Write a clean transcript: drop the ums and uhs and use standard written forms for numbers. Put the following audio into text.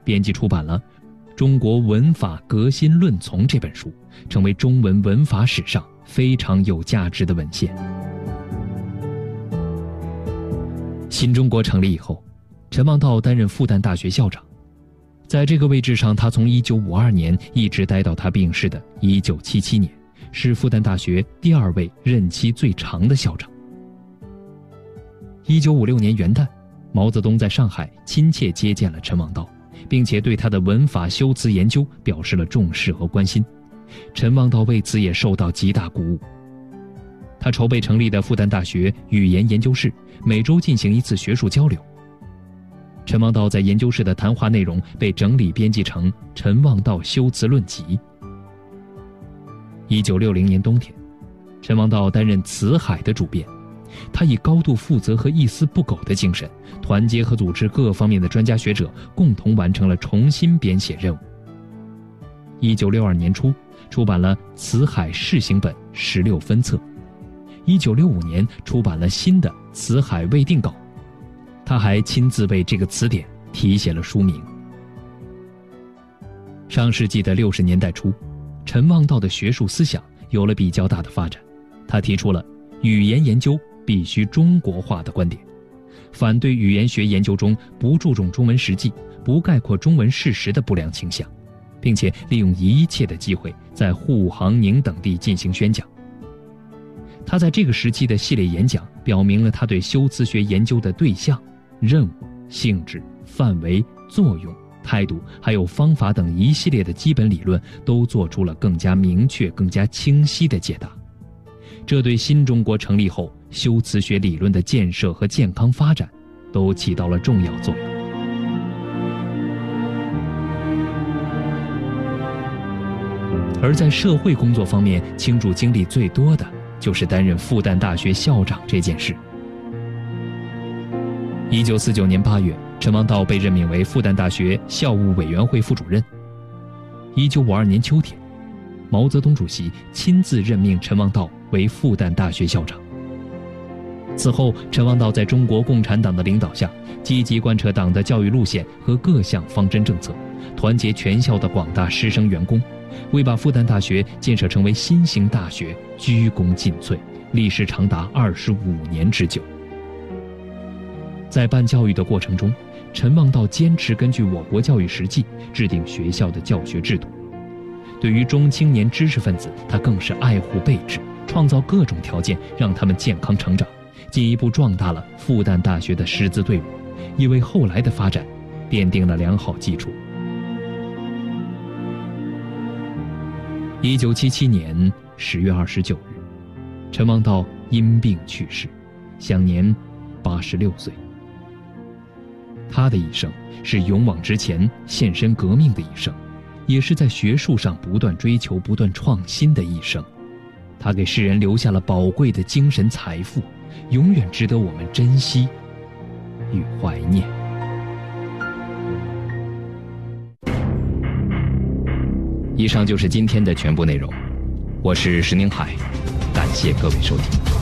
编辑出版了《中国文法革新论丛》这本书，成为中文文法史上非常有价值的文献。新中国成立以后，陈望道担任复旦大学校长，在这个位置上，他从1952年一直待到他病逝的1977年，是复旦大学第2位任期最长的校长。1956年元旦，毛泽东在上海亲切接见了陈望道，并且对他的文法修辞研究表示了重视和关心。陈望道为此也受到极大鼓舞。他筹备成立的复旦大学语言研究室，每周进行一次学术交流。陈望道在研究室的谈话内容被整理编辑成《陈望道修辞论集》。1960年冬天，陈望道担任《辞海》的主编，他以高度负责和一丝不苟的精神，团结和组织各方面的专家学者，共同完成了重新编写任务。1962年初，出版了《辞海》试行本16分册。1965年出版了新的《辞海》未定稿，他还亲自为这个词典题写了书名。上世纪的60年代初，陈望道的学术思想有了比较大的发展，他提出了语言研究必须中国化的观点，反对语言学研究中不注重中文实际、不概括中文事实的不良倾向，并且利用一切的机会在沪杭宁等地进行宣讲。他在这个时期的系列演讲表明了他对修辞学研究的对象、任务、性质、范围、作用、态度还有方法等一系列的基本理论都做出了更加明确、更加清晰的解答。这对新中国成立后修辞学理论的建设和健康发展都起到了重要作用。而在社会工作方面倾注精力最多的就是担任复旦大学校长这件事。1949年8月，陈望道被任命为复旦大学校务委员会副主任。1952年秋天，毛泽东主席亲自任命陈望道为复旦大学校长。此后，陈望道在中国共产党的领导下，积极贯彻党的教育路线和各项方针政策，团结全校的广大师生员工，为把复旦大学建设成为新型大学鞠躬尽瘁，历时长达25年之久。在办教育的过程中，陈望道坚持根据我国教育实际制定学校的教学制度。对于中青年知识分子，他更是爱护备至，创造各种条件让他们健康成长，进一步壮大了复旦大学的师资队伍，也为后来的发展奠定了良好基础。1977年10月29日，陈望道因病去世，享年86岁。他的一生是勇往直前、献身革命的一生，也是在学术上不断追求、不断创新的一生。他给世人留下了宝贵的精神财富，永远值得我们珍惜与怀念。以上就是今天的全部内容，我是石宁海，感谢各位收听。